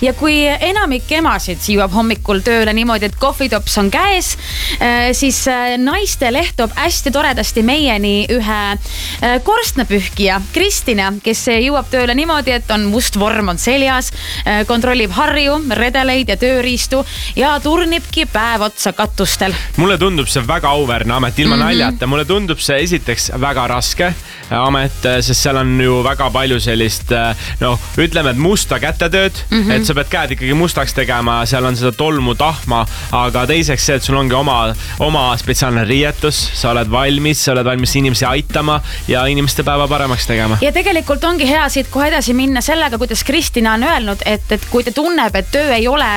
Ja kui enamik emasid jõuab hommikul tööle niimoodi, et kohvitops on käes, siis naiste leht toob hästi toredasti meieni ühe korstnapühkija, Kristina, kes jõuab tööle niimoodi, et on must vorm on seljas, kontrollib harju, redeleid ja tööriistu ja turnibki päev otsa katustel. Mulle tundub see väga auväärne amet, ilma naljata. Mulle tundub see esiteks väga raske amet, sest seal on ju väga palju sellist, ütleme, et musta kätetööd, et sa pead käed ikkagi mustaks tegema, seal on seda tolmu, tahma, aga teiseks see, et sul ongi oma spetsiaalne riietus, sa oled valmis inimesi aitama ja inimeste päeva paremaks tegema. Ja tegelikult ongi hea siit kohe edasi minna sellega, kuidas Kristina on öelnud, et kui ta tunneb, et töö ei ole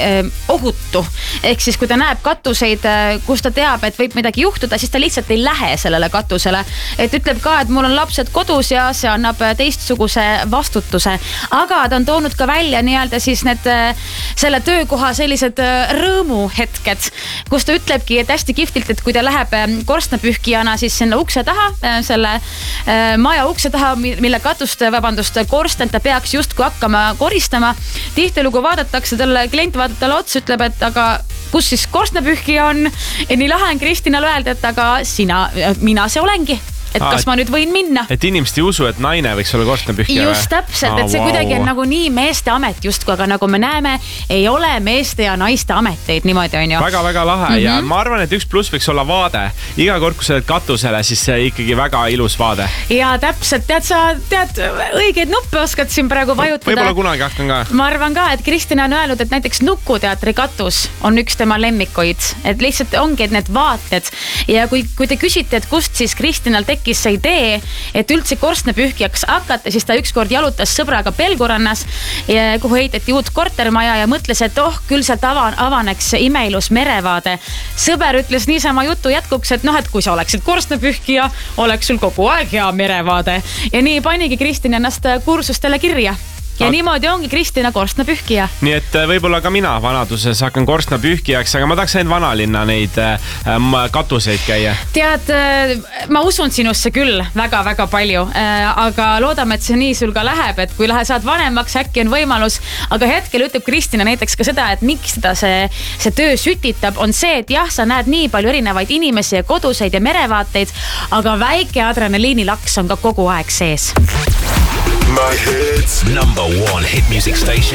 ohutu, ehk siis kui ta näeb katuseid, kus ta teab, et võib midagi juhtuda, siis ta lihtsalt ei lähe sellele katusele. Et ütleb ka, et mul on lapsed kodus ja see annab teistsuguse vastutuse. Aga ta on toonud ka välja nii-öelda siis selle töökoha sellised rõõmuhetked, kus ta ütlebki, et hästi kihvtilt, et kui ta läheb korstnapühkijana siis sinna ukse taha, selle maja ukse taha, mille korsten ta peaks justkui hakkama koristama. Tihtilugu vaadatakse talle, klient vaatab talle otsa, ütleb, et aga kus siis korstnapühkija on? Ja nii lahe on Kristinal öelda, et aga mina see olengi. Et kas ma nüüd võin minna? Et inimesed ei usu, et naine võiks olla korstnapühkija. Just täpselt, et see kuidagi on nagu nii meeste amet justkui, aga nagu me näeme, ei ole meeste ja naiste ameteid niimoodi on ju. Väga lahe ja ma arvan, et üks pluss võiks olla vaade. Iga kord, kui sa oled katusele, siis see ikkagi väga ilus vaade. Ja täpselt, tead õigeid nuppe oskad siin praegu vajutada. Võib-olla kunagi hakkan ka. Ma arvan ka, et Kristina on öelnud, et näiteks Nukuteatri katus on üks tema lemmikuid. Et lihtsalt ongi need vaated. Ja kui te küsite, et kust siis Kristinal tekkis see idee, et üldse korstnapühkijaks hakata, siis ta ükskord jalutas sõbraga Pelgurannas, kuhu heideti uut kortermaja ja mõtles, et küll sealt avaneks imeilus merevaade. Sõber ütles niisama jutu jätkuks, et et kui sa oleksid korstnapühkija, oleks sul kogu aeg hea merevaade. Ja nii panigi Kristina ennast kursustele kirja. Ja niimoodi ongi Kristina korstnapühkija. Nii et võib-olla ka mina vanaduses hakkan korstnapühkijaks, aga ma tahaks ainult vanalinna neid katuseid käia. Tead, ma usun sinusse küll väga-väga palju, aga loodame, et see nii sul ka läheb, et kui saad vanemaks, äkki on võimalus. Aga hetkel ütleb Kristina näiteks ka seda, et miks seda see töö sütitab, on see, et jah, sa näed nii palju erinevaid inimesi ja koduseid ja merevaateid, aga väike adrenaliinilaks on ka kogu aeg sees. My hits. Number 1 hit music station.